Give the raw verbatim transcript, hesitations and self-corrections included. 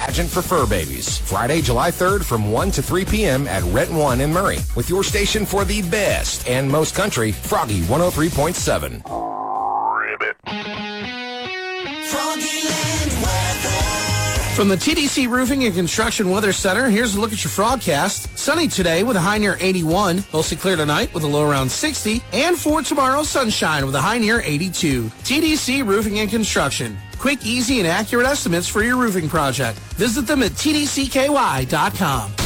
Pageant for Fur Babies. Friday, July third from one to three p.m. at Rent One in Murray. With your station for the best and most country, Froggy one oh three point seven. From the T D C Roofing and Construction Weather Center, here's a look at your Frogcast. Sunny today with a high near eighty-one. Mostly clear tonight with a low around sixty. And for tomorrow, sunshine with a high near eighty-two. T D C Roofing and Construction. Quick, easy, and accurate estimates for your roofing project. Visit them at T D C K Y dot com.